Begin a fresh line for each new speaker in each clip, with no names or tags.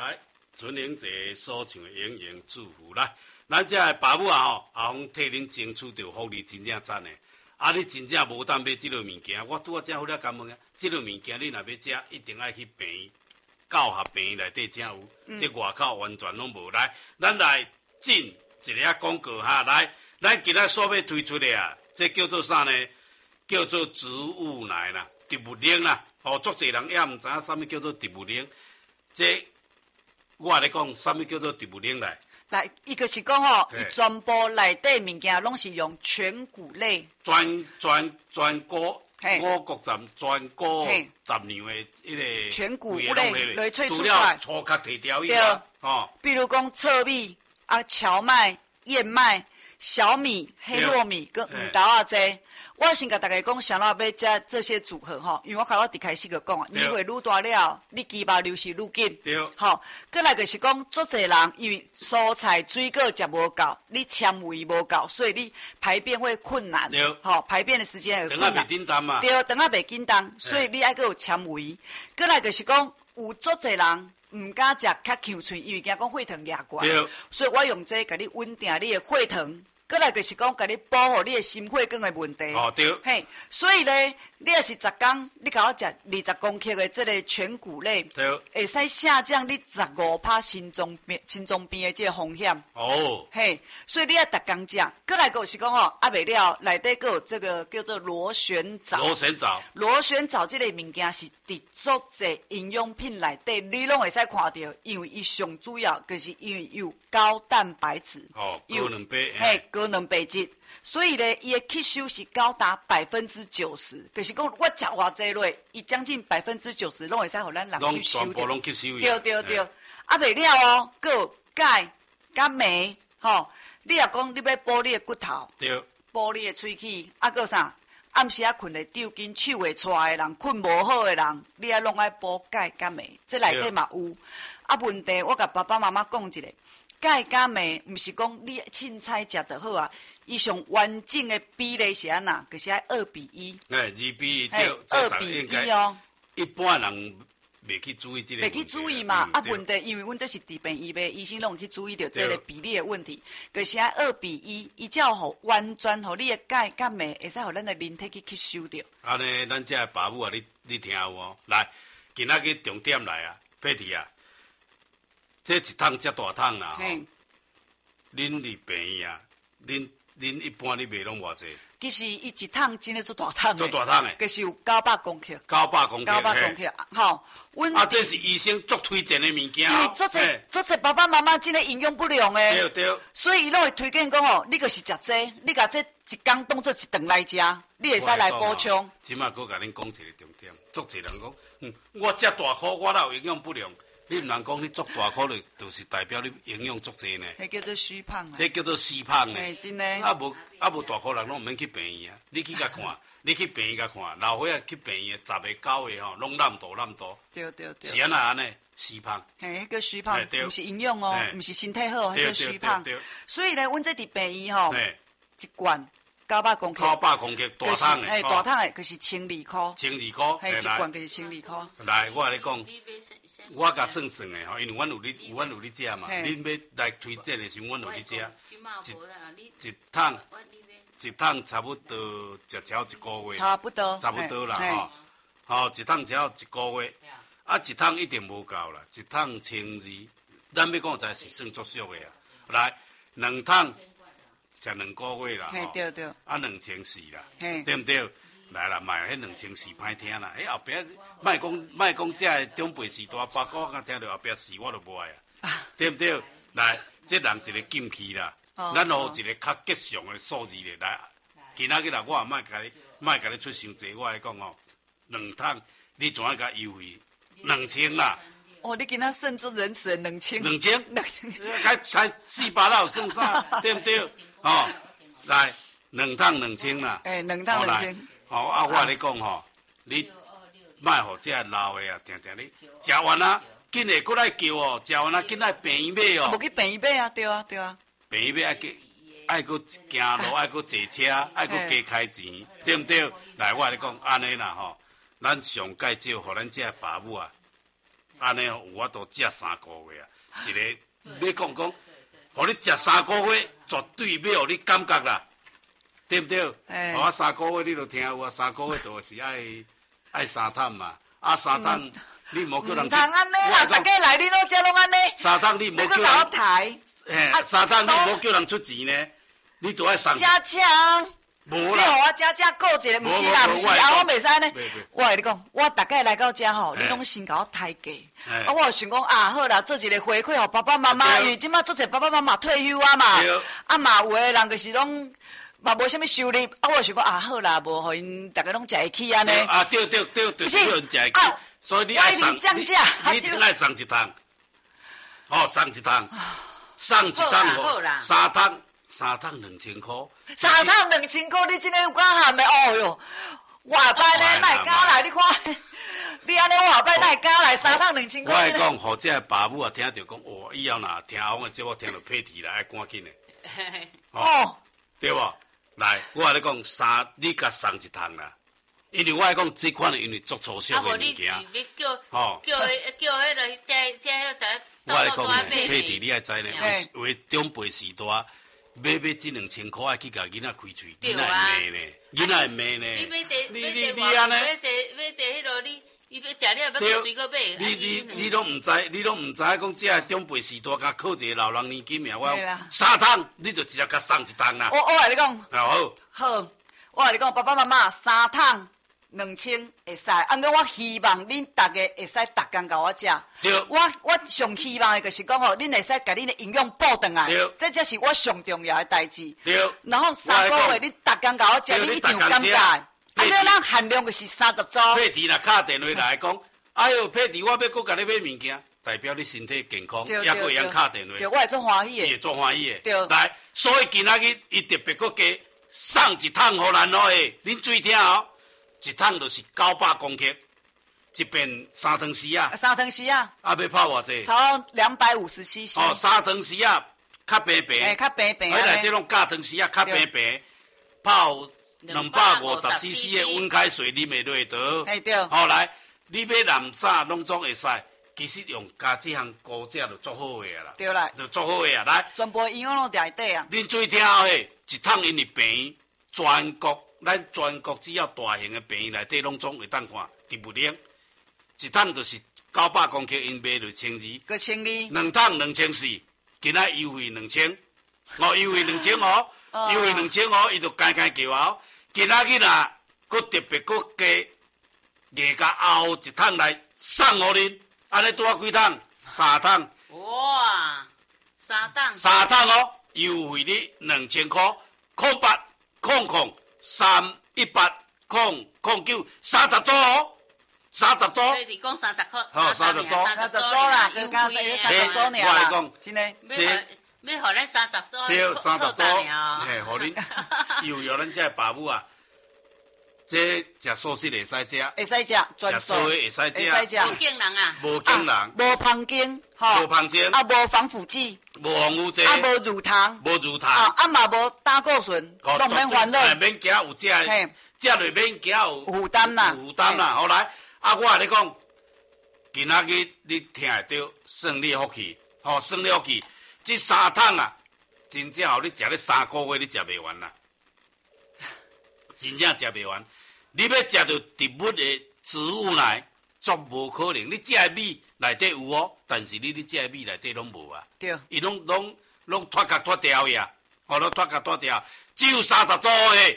来，春玲姐所唱的永远祝福来，咱这个爸母啊吼，阿峰替恁争取到福利真正赞的。啊，你真正无当买这个物件，我拄啊才好了感问啊，这个物件你若要食，一定爱去病教学病内底才有，这外口完全拢无来。咱来进一个广告哈，来，咱今仔所要推出的啊，这叫做啥呢？叫做植物奶啦，植物奶啦。哦，足侪人也毋知影啥物叫做植物奶。这我咧讲，啥物叫做植物奶来？
来，伊就是讲吼，伊全部内底物件拢是用全谷类，全谷五谷全谷杂粮的迄个
全
谷类来萃出
来，粗壳提调伊啊，
哦，比如讲糙米啊、荞麦、燕麦、小米、黑糯米跟五豆仔这。我先甲大家讲，想要要食这些组合吼，因为我一开始就讲啊，年岁愈大了，你肌肉流失愈紧。
对。
吼，再来就是讲，足侪人因为蔬菜水果食无够，你纤维无够，所以你排便会困难。
对。
吼，排便的时间会困难。
肠仔袂紧张嘛。
对，肠仔袂紧张，所以你爱阁有纤维。再来就是讲，有足侪人毋敢食较呛喙，因为惊讲血糖压过。
对。
所以我用这甲你稳定你的血糖。再来就是讲，甲你保护你的心血管的问题。
哦，对。
嘿，所以咧，你也是10天，你甲我食20公克的这个全谷类，
对，
会使下降你15%心脏病的这个风险。
哦。
嘿，所以你要逐天食。再来就是讲哦，啊袂了，内底佫有这个叫做螺旋藻。
螺旋藻。
螺旋藻这个物件是伫足侪营养品内底，你拢会使看到，因为伊上主要就是因为有高蛋白质。
哦，高蛋白。
嘿。高蛋白质，所以咧，伊的吸收是高达90%，就是讲我食偌济落，伊将近90%拢会使互咱人吸收。
全部拢吸收。
对对对，啊袂了哦，佫有钙、甲镁，吼，你若讲你要补你的骨头，
对，
补你的喙齿，啊佫啥？暗时啊困会丢筋，手会抓的人，困无好的人，你啊拢爱补钙甲镁，这内底嘛有。啊问题，我甲爸爸妈妈讲一下。钙甲镁，毋是讲你凊彩食就好啊，伊上完整的比例是安那，就是爱2:1。
2:1对
，2:1哦。
一般人袂去注意这个。
袂去注意嘛，啊问题，因为阮这是治病医医生拢有去注意到这个比例的问题，就是爱2:1，伊才有互完全互你的钙甲镁会使互咱的人体去吸收着。
安尼，咱这爸母啊，你听有无？来，今仔日重点来啊，佩蒂啊。这一桶遮大桶啦，吼！恁离病院啊，恁一般你卖拢偌济？
其实伊一桶真诶做大桶诶，
做大桶诶，
就是有900公克。
900公克
，900公克，吼。
啊，这是医生足推荐诶物件。
因为足侪爸爸妈妈真诶营养不良诶。
对对。
所以伊拢会推荐讲吼，你就是食这，你甲这一工当做一顿来食，你会使来补充。
即马佫甲恁讲一个重点，足侪人讲，我遮大颗，我哪有营养不良？你毋通讲你足大颗就是代表你营养足济呢？
迄叫做虚胖啊！
这叫做虚胖呢。
真的。
啊无大颗人拢毋免去病院啊！你去甲看，你去病院甲看，老岁仔去病院，10个9个吼，拢烂大。
对对对。
是安那安尼虚胖。
嘿，迄叫虚胖，毋是营养哦，毋是身体好，迄叫虚胖。所以咧，阮这伫病院吼，一罐。900公克
，900公克大桶
诶，大桶诶，就是12块。
12块，
嘿，一罐就是12块。
来，我甲你讲，我甲算算诶吼，因为阮有你食嘛，恁要来推荐诶时阵，阮有你食。一桶差不多食超1个月。差不多啦吼，一桶超1个月，啊，一桶一定无够啦，一桶1200，咱要讲才是算足俗诶啊。来，2桶。食2个月啦，
对对，
啊2400啦，对毋对？来啦，卖迄2400歹听啦，后壁卖讲这个长辈时代，八哥刚听到后壁事我都无爱啊，对毋对？来，这人一个禁区啦，咱有一个较吉祥的数字咧，来，今仔日啦，我也卖甲你出伤济，我来讲哦，2桶你怎样甲优惠2000啦？
哦，你今仔算做仁慈的
2000，才400啦，有算啥？对毋对？哦，来2桶2000啦。
2桶2000。
哦，啊，我咧讲吼，你莫互这老的啊，定你食完啊，紧会过来叫哦，食完啊，紧来病院买哦。
无去病院买啊，对啊。
病院爱去行路，爱去坐车，爱去加开钱，对毋对？来，我咧讲安尼啦吼，咱上介少，互咱这爸母啊。 安尼有法度食3个月啊。一个要讲，互你食3个月，绝对要互你感觉啦，对不对？啊，3个月你就听有啊，3个月就是爱3趟嘛，啊3趟你无可能。
唔通安尼啦，大家来恁老遮拢安尼。
3趟你无叫人。
我抬。
3趟你无叫人出钱呢，你都爱送。
家将。
无啦，
你互我家顾一个，毋是啦，毋是啊，我袂使呢。我跟你讲，我大概来到遮吼，你拢先甲我抬价。啊，我想讲啊，好啦，做一个回馈互爸爸妈妈，因为即摆做者爸爸妈妈退休啊嘛，啊嘛有的人就是拢嘛无啥物收入，啊，我想讲啊，好啦，无互因大家拢食会起安尼。
啊，对，就是有人食会起，所以你爱送，你一定爱送一趟，哦，送一趟，送一趟吼，3趟2000块。
3趟2000块，你真诶有够含的哦哟！我下摆呢，哪会敢来？你看，你安尼我下摆哪会敢来？3趟2000块。
我会讲，互这爸母啊，听到讲，哇，以后若听阿翁的节目，听到配题来，爱赶紧的。哦，对无？来，我跟你讲，你甲送一趟啦。因为我会讲，这款因为做粗小的物件。
啊，无你叫迄个这
我来讲呢，配题你爱知呢，为长辈时代。买这2000块，爱去甲囡仔开喙，囡仔会骂呢，囡仔会骂呢。
你买这
你安尼，
买这迄落，你要食，你也要搁随搁买。
你拢唔知，讲这长辈时代，甲靠一个老人年金命，我3趟，你就直接甲送一趟啦。
我跟你讲，好，我跟你讲，爸爸妈妈3趟2000会使，按过我希望恁大家会使逐工甲我食。我上希望的就是讲吼，恁会使甲恁的营养补回来，这才是我上重要的代志。然后3个月恁逐工甲我食，你一定有感觉。啊，咱限量就是30组。
佩蒂若敲电话来讲，哎呦，佩蒂，我要搁甲你买物件，代表你身体健康，也搁会晓敲电话。
对，我会做欢喜的。
会做欢喜的。
对。
来，所以今仔日伊特别搁加送一趟互咱咯诶，恁注意听哦。一趟就是900公克，一遍3汤匙啊。
3汤匙啊。
啊，要泡偌济？
超250 cc。
哦，3汤匙啊，较平平。
较平平。
迄内底拢加汤匙啊，较平平。泡250 cc 的温开水，啉会落倒。
嘿对。
好来，你要蓝啥拢总会使。其实用加这项高价就足好个啦。
对啦。
就足好个啊，来。
全部营养拢在内底啊。
恁注意听好嘿，一趟因为便宜，咱全国只要大型的病院内底拢总会当看，植物灵一趟就是900公克，因卖就1200，
个1200
，2趟2400，今仔优惠2000，哦，优惠2000哦，优惠2000哦，伊就加叫哦，今仔日啊，佮特别佮加加后一趟来送互恁，安尼拄啊几趟？3趟。
哇
，3趟哦，优惠你2000块，0800。31809 30组哦，30组。
所以你讲30块。
好，30组
啦，就刚才30组尔啦。
我来讲，
真的。
要互咱30组。
对，30组，嘿，互恁有咱这爸母啊，这食素食会使食，
会使食，全素
会使食，
无惊人啊，
无惊人，
无芳精，吼，
无芳精，
啊，无防腐剂，
无防腐剂，
啊，无乳糖，啊嘛无胆固醇，拢免烦恼，
免惊有食，食落免惊有
负担啦，
好来，啊，我跟你讲，今仔日你听会到，算你福气，吼，算你福气，这3趟啊，真正吼，你食咧3个月你食袂完啦，真正食袂完。你要食到植物的植物奶，绝无可能。你食的米内底有哦，但是你食的米内底拢无啊。
对。
伊拢脱壳脱掉呀，哦，拢脱壳脱掉，只有30组的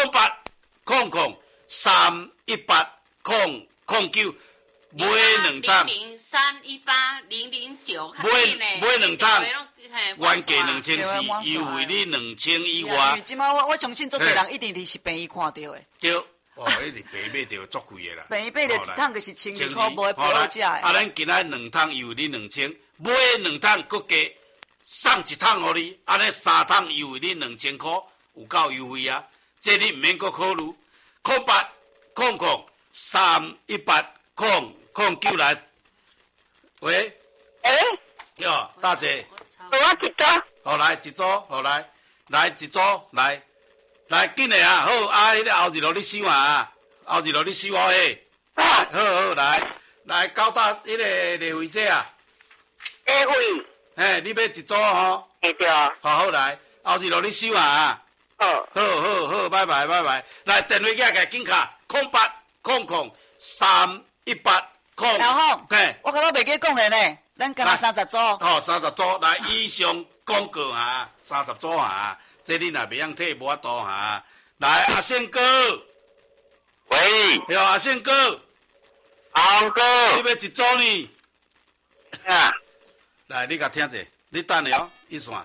，0800318009，买2趟。
003180009，
买2趟，原价2400，优惠你2000以外。
即摆我相信做侪人一定是便宜看到的。
对。哦，迄是便宜买着足贵的啦。
便宜买着一趟就是1200块，无会不好食的。
啊，咱今仔2趟优惠你2000，买2趟搁加送1趟互你，安尼3趟优惠你2000块，有够优惠啊！这你毋免搁考虑，0800318009来。喂？哟，大姐。
我一组。
好来一组，好来一组来。来紧的啊，好啊，迄个后日落你收啊，后日落你收好诶。好来， 来高大迄个李慧姐啊，
会会，
嘿，你要一组吼，
会对啊，
好来，后日落你收啊，
好，
好，拜拜，来电话架紧卡0800-318-0，
然后
嘿，
我刚刚袂记讲的呢，咱干那30组，
哦，30组，来以上广告哈，30组哈，这你若袂晓退无法度哈，来阿宪哥，
喂，
哟阿宪哥，
阿哥，
你要一组呢？
啊，
来，你甲听者，你等下哦，一线，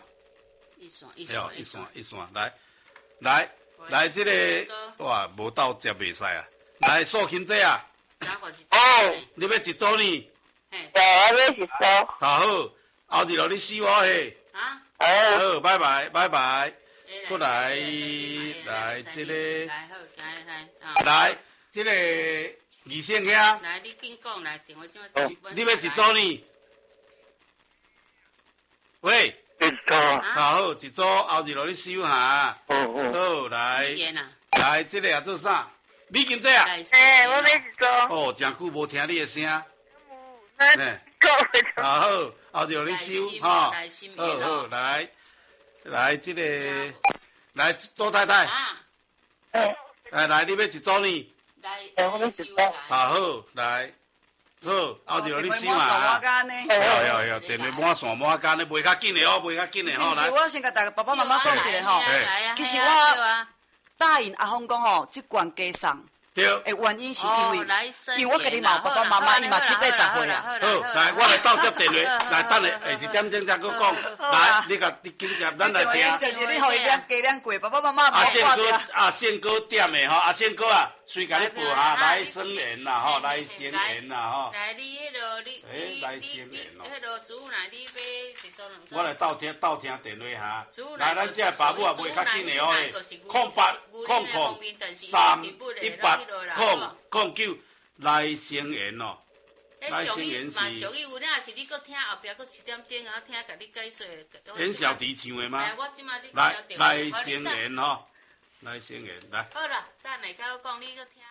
一线，来，这个哇，无到接袂使啊！来，素琴姐啊，
哦，
你要一组呢？
对，我要一组，
好，后日落你收我嘿。好，拜拜。过来，这个，来，这个二线兄，
来，你紧讲来，电话怎么？
你要一组呢？喂，
一组，
好，一组，后日落你收哈。好，来，这个也做啥？美金姐啊，
我要一组，
哦，真久无听你的声。
够，
好，后日落你收哈。好，来，这个，来，周太太，来，你要一组呢？
我要一组，
好，来，好，后日落你收
电话
啊。
满间呢。
有，电话满线满间呢，袂较紧的哦，吼，来。
我先甲大家爸爸妈妈讲一下吼，其实我答应阿峰讲吼，这罐加送。
对，
诶，原因是因为我家己嘛有爸爸妈妈，伊嘛7、8、10岁啊。
好，来，我来倒接电话，来等下下一点钟再搁讲。来，你紧接，咱来听。
就是你互伊两加两过，爸爸妈妈嘛挂掉。
阿宪哥点的吼，阿宪哥啊，随甲你报哈，来生缘啦吼，来生缘啦吼。
来，你迄落
来生缘咯。
迄落主来，你要一组两组。
我来倒听电话哈。来，咱这爸母也袂较紧的哦，0800-318-009来生缘咯。来生缘是。
属于有哪是你搁听后壁搁7点钟啊听，甲你解说。
演小弟唱的吗？
我即马
来生缘吼，来生缘来。
好啦，等下甲我讲，你搁听。